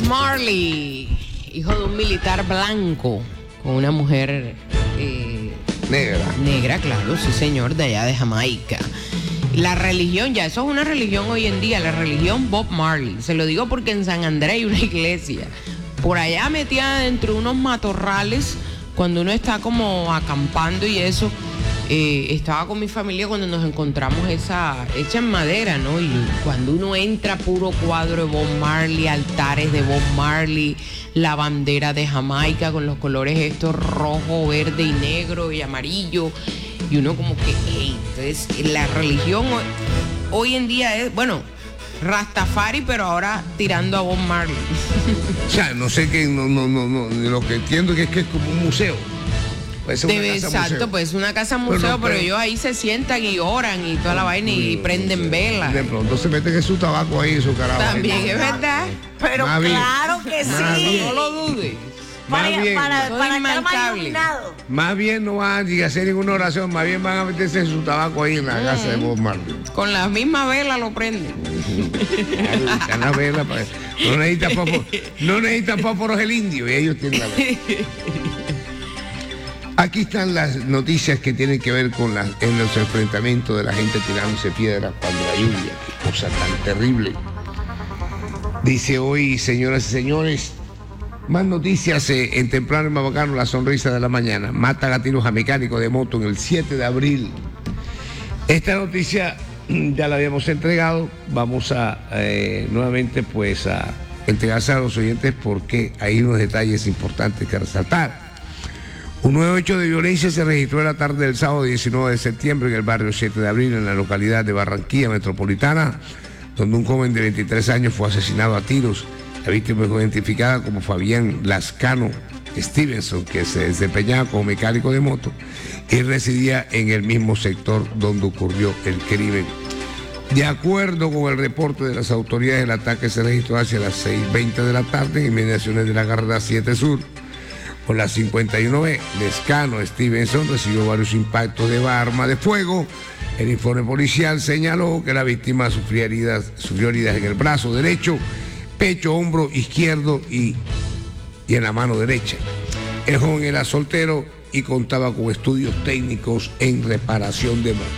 Marley, hijo de un militar blanco con una mujer negra, claro, sí señor, de allá de Jamaica. La religión, ya eso es una religión hoy en día, la religión Bob Marley. Se lo digo porque en San Andrés hay una iglesia. Por allá metida dentro de unos matorrales, cuando uno está como acampando y eso, estaba con mi familia cuando nos encontramos esa hecha en madera, ¿no? Y cuando uno entra, puro cuadro de Bob Marley, altares de Bob Marley, la bandera de Jamaica con los colores estos rojo, verde y negro y amarillo. Y uno como que, entonces la religión hoy en día es, bueno, Rastafari, pero ahora tirando a Bob Marley. O sea, no sé qué, no, lo que entiendo es que es como un museo. Exacto, pues es una casa museo, pero ellos ahí se sientan y oran y toda la vaina y prenden velas. De pronto se meten en su tabaco ahí, su carajo. También es verdad. Pero claro que sí. No lo dudes. Para estar más iluminado. Más bien no van a hacer ninguna oración, más bien van a meterse en su tabaco ahí en la casa de Bob Marley. Con la misma vela lo prenden. La vela, no necesitan fósforos el indio y ellos tienen la vela. Aquí están las noticias que tienen que ver con en los enfrentamientos de la gente tirándose piedras cuando la lluvia. Qué cosa tan terrible. Dice hoy, señoras y señores, más noticias en Temprano y más bacano, la sonrisa de la mañana. Matan a tiros a mecánico de moto en el 7 de abril. Esta noticia ya la habíamos entregado. Vamos a nuevamente pues a entregarse a los oyentes porque hay unos detalles importantes que resaltar. Un nuevo hecho de violencia se registró en la tarde del sábado 19 de septiembre en el barrio 7 de abril, en la localidad de Barranquilla Metropolitana, donde un joven de 23 años fue asesinado a tiros. La víctima fue identificada como Fabián Lascano Stevenson, que se desempeñaba como mecánico de moto y residía en el mismo sector donde ocurrió el crimen. De acuerdo con el reporte de las autoridades, el ataque se registró hacia las 6:20 de la tarde en inmediaciones de la carretera 7 Sur. Por las 51B, Lescano Stevenson recibió varios impactos de arma de fuego. El informe policial señaló que la víctima sufrió heridas en el brazo derecho, pecho, hombro izquierdo y en la mano derecha. El joven era soltero y contaba con estudios técnicos en reparación de motos.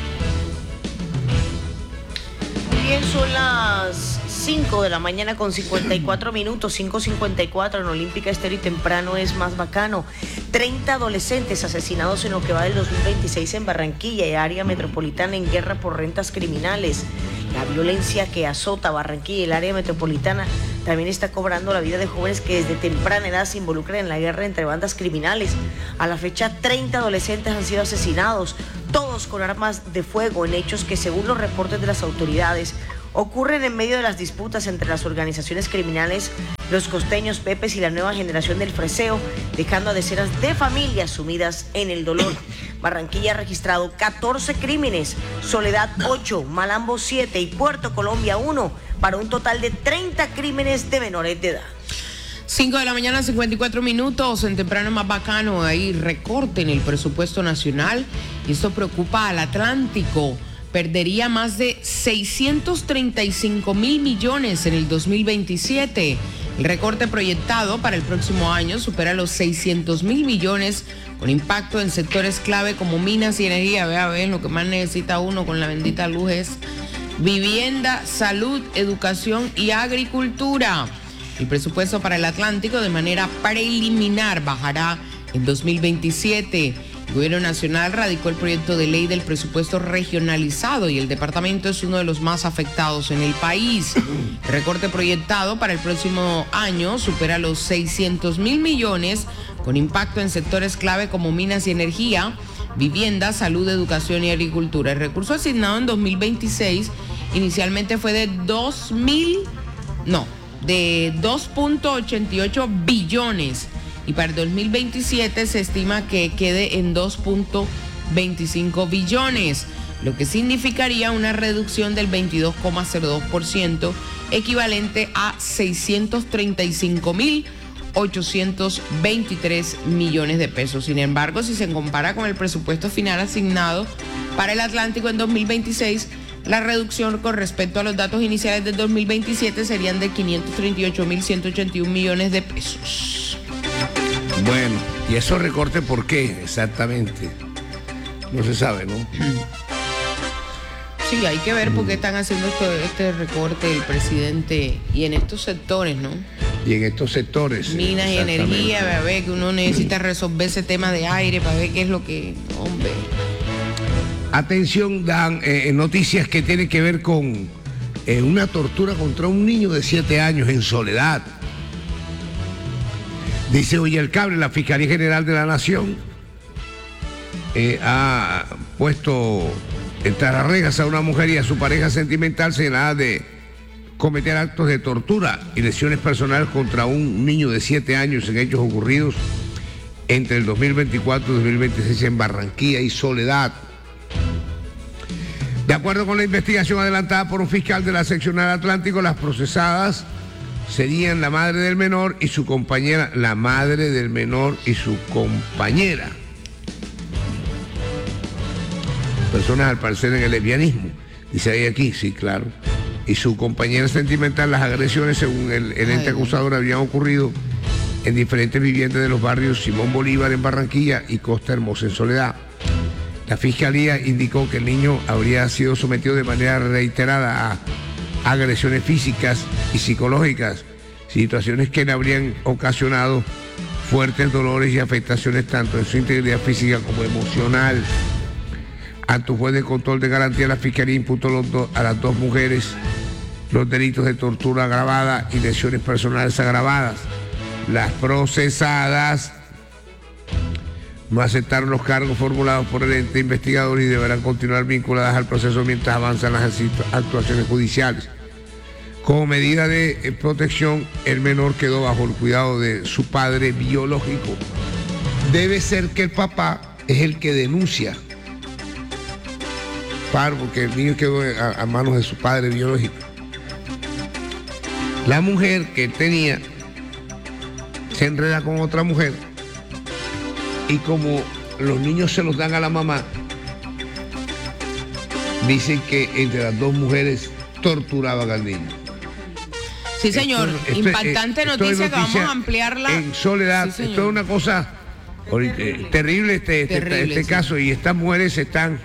Bien, son las 5 de la mañana con 54 minutos, 5:54 en Olímpica Estéreo y Temprano es más bacano. 30 adolescentes asesinados en lo que va del 2026 en Barranquilla y área metropolitana en guerra por rentas criminales. La violencia que azota Barranquilla y el área metropolitana también está cobrando la vida de jóvenes que desde temprana edad se involucran en la guerra entre bandas criminales. A la fecha, 30 adolescentes han sido asesinados, todos con armas de fuego, en hechos que, según los reportes de las autoridades, ocurren en medio de las disputas entre las organizaciones criminales, los costeños, Pepes y la nueva generación del freseo, dejando a decenas de familias sumidas en el dolor. Barranquilla ha registrado 14 crímenes, Soledad 8, Malambo 7 y Puerto Colombia 1, para un total de 30 crímenes de menores de edad. 5 de la mañana, 54 minutos, en Temprano más bacano, hay recorte en el presupuesto nacional y esto preocupa al Atlántico. Perdería más de 635 mil millones en el 2027. El recorte proyectado para el próximo año supera los 600 mil millones, con impacto en sectores clave como minas y energía. Vea, lo que más necesita uno con la bendita luz es vivienda, salud, educación y agricultura. El presupuesto para el Atlántico de manera preliminar bajará en 2027. El Gobierno Nacional radicó el proyecto de ley del presupuesto regionalizado y el departamento es uno de los más afectados en el país. El recorte proyectado para el próximo año supera los 600 mil millones, con impacto en sectores clave como minas y energía, vivienda, salud, educación y agricultura. El recurso asignado en 2026 inicialmente fue de 2.88 billones. Y para el 2027 se estima que quede en 2.25 billones, lo que significaría una reducción del 22,02%, equivalente a 635.823 millones de pesos. Sin embargo, si se compara con el presupuesto final asignado para el Atlántico en 2026, La reducción con respecto a los datos iniciales del 2027 serían de 538.181 millones de pesos. Bueno, ¿y esos recortes por qué exactamente? No se sabe, ¿no? Sí, hay que ver por qué están haciendo este recorte el presidente y en estos sectores, ¿no? Y en estos sectores. Minas y energía, para ver que uno necesita resolver ese tema de aire, para ver qué es lo que... Hombre. Atención, dan noticias que tienen que ver con una tortura contra un niño de 7 años en Soledad. Dice hoy el cable, la Fiscalía General de la Nación ha puesto en tararregas a una mujer y a su pareja sentimental señalada de cometer actos de tortura y lesiones personales contra un niño de 7 años en hechos ocurridos entre el 2024 y 2026 en Barranquilla y Soledad. De acuerdo con la investigación adelantada por un fiscal de la seccional Atlántico, las procesadas serían la madre del menor y su compañera, la madre del menor y su compañera. Personas al parecer en el lesbianismo, dice ahí aquí, sí, claro. Y su compañera sentimental, las agresiones según el ente acusador habrían ocurrido en diferentes viviendas de los barrios Simón Bolívar en Barranquilla y Costa Hermosa en Soledad. La Fiscalía indicó que el niño habría sido sometido de manera reiterada a agresiones físicas y psicológicas, situaciones que le habrían ocasionado fuertes dolores y afectaciones tanto en su integridad física como emocional. Ante un juez de control de garantía, la Fiscalía imputó a las dos mujeres los delitos de tortura agravada y lesiones personales agravadas. Las procesadas no aceptaron los cargos formulados por el ente investigador y deberán continuar vinculadas al proceso mientras avanzan las actuaciones judiciales. Como medida de protección, el menor quedó bajo el cuidado de su padre biológico. Debe ser que el papá es el que denuncia, porque el niño quedó a manos de su padre biológico. La mujer que tenía se enreda con otra mujer y como los niños se los dan a la mamá, dicen que entre las dos mujeres torturaban al niño. Sí, señor. Impactante noticia que vamos a ampliarla. En Soledad, sí, esto es una cosa terrible, este caso, y estas mujeres están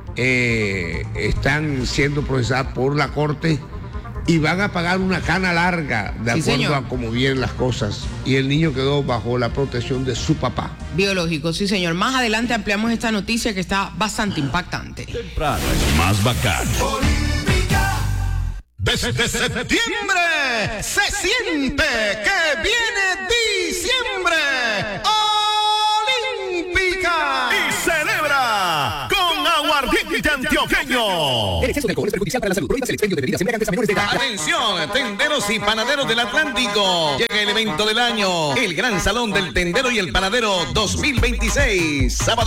siendo procesadas por la corte y van a pagar una cana larga de acuerdo a cómo vienen las cosas. Y el niño quedó bajo la protección de su papá biológico. Sí, señor. Más adelante ampliamos esta noticia que está bastante impactante. Temprano es más bacano. Desde septiembre se siente que viene diciembre. Olímpica y celebra con aguardiente antioqueño. El exceso de alcohol es perjudicial para la salud. Prohíbas el expendio de bebidas embriagantes a menores de edad. Atención, tenderos y panaderos del Atlántico. Llega el evento del año, el Gran Salón del Tendero y el Panadero 2026. Sábado